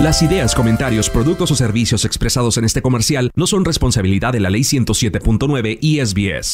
Las ideas, comentarios, productos o servicios expresados en este comercial no son responsabilidad de la Ley 107.9 y SBS.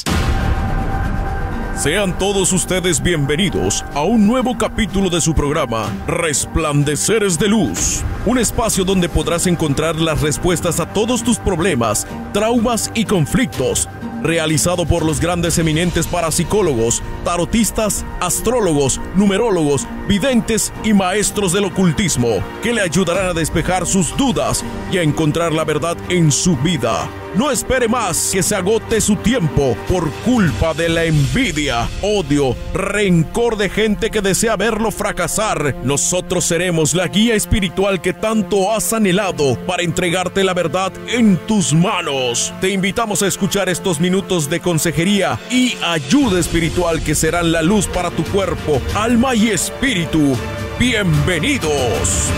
Sean todos ustedes bienvenidos a un nuevo capítulo de su programa Resplandeceres de Luz, un espacio donde podrás encontrar las respuestas a todos tus problemas, traumas y conflictos, realizado por los grandes eminentes parapsicólogos, tarotistas, astrólogos, numerólogos, videntes y maestros del ocultismo, que le ayudarán a despejar sus dudas y a encontrar la verdad en su vida. No espere más que se agote su tiempo por culpa de la envidia, odio, rencor de gente que desea verlo fracasar. Nosotros seremos la guía espiritual que tanto has anhelado para entregarte la verdad en tus manos. Te invitamos a escuchar estos minutos de consejería y ayuda espiritual que serán la luz para tu cuerpo, alma y espíritu. ¡Bienvenidos!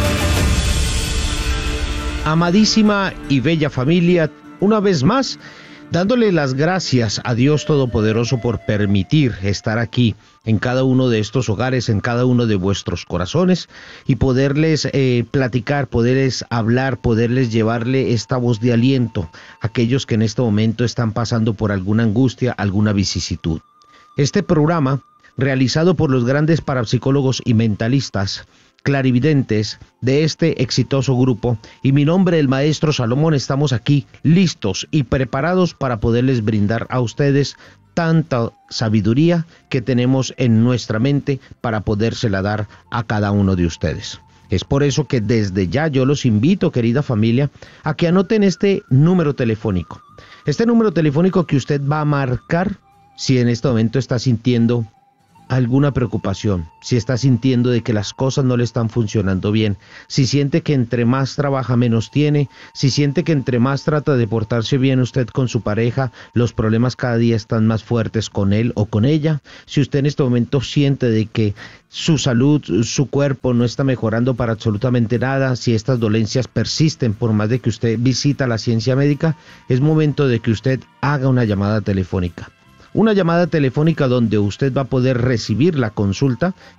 Amadísima y bella familia, una vez más, dándole las gracias a Dios Todopoderoso por permitir estar aquí en cada uno de estos hogares, en cada uno de vuestros corazones y poderles platicar, poderles hablar, poderles llevarle esta voz de aliento a aquellos que en este momento están pasando por alguna angustia, alguna vicisitud. Este programa, realizado por los grandes parapsicólogos y mentalistas, clarividentes de este exitoso grupo, y mi nombre, el Maestro Salomón, estamos aquí listos y preparados para poderles brindar a ustedes tanta sabiduría que tenemos en nuestra mente para podérsela dar a cada uno de ustedes. Es por eso que desde ya yo los invito, querida familia, a que anoten este número telefónico. Este número telefónico que usted va a marcar si en este momento está sintiendo alguna preocupación, si está sintiendo de que las cosas no le están funcionando bien, si siente que entre más trabaja menos tiene, si siente que entre más trata de portarse bien usted con su pareja, los problemas cada día están más fuertes con él o con ella, si usted en este momento siente de que su salud, su cuerpo no está mejorando para absolutamente nada, si estas dolencias persisten por más de que usted visita la ciencia médica, es momento de que usted haga una llamada telefónica. Una llamada telefónica donde usted va a poder recibir la consulta